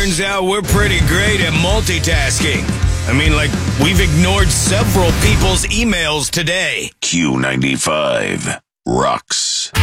Turns out we're pretty great at multitasking. I mean, like, we've ignored several people's emails today. Q95 rocks.